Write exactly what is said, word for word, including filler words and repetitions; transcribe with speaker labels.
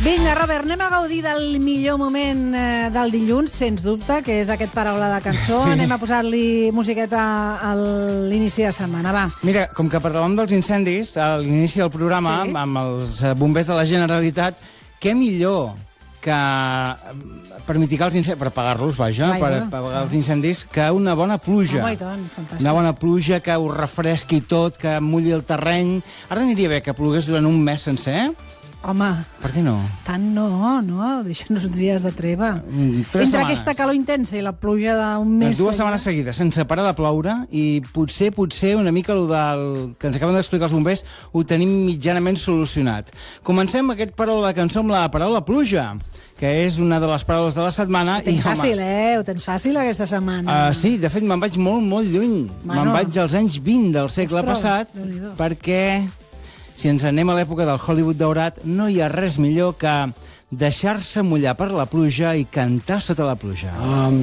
Speaker 1: Vinga, Robert, anem a gaudir del millor moment eh, del dilluns, sens dubte, que és aquest paraula de cançó. Sí. Anem a posar-li musiqueta a l'inici de setmana, va.
Speaker 2: Mira, com que parlàvem dels incendis a l'inici del programa, sí, amb els bombers de la Generalitat, què millor que per mitigar els incendis, per apagar-los, vaja, Vai, per apagar els incendis, que una bona pluja.
Speaker 1: Home, i tant, fantàstic.
Speaker 2: Una bona pluja que ho refresqui tot, que mulli el terreny. Ara aniria bé que plogués durant un mes sencer, eh?
Speaker 1: Home,
Speaker 2: per què no?
Speaker 1: Tant no, no, deixa'ns uns dies de treva.
Speaker 2: Mm, tres
Speaker 1: Entre
Speaker 2: setmanes.
Speaker 1: aquesta calor intensa i la pluja d'un mes...
Speaker 2: Les dues setmanes seguides, sense parar de ploure, i potser, potser, una mica el del que ens acaben d'explicar els bombers, ho tenim mitjanament solucionat. Comencem aquest paraula de cançó amb la paraula pluja, que és una de les paraules de la setmana.
Speaker 1: Ho tens
Speaker 2: i,
Speaker 1: fàcil,
Speaker 2: home,
Speaker 1: eh? Ho tens fàcil aquesta setmana.
Speaker 2: Uh, sí, de fet, me'n vaig molt, molt lluny.
Speaker 1: Bueno.
Speaker 2: Me'n vaig als anys vint del segle
Speaker 1: Ostres,
Speaker 2: passat,
Speaker 1: Déu-n'hi-do.
Speaker 2: perquè... si ens anem a l'època del Hollywood daurat, no hi ha res millor que deixar-se mullar per la pluja i cantar sota la pluja.
Speaker 3: Um,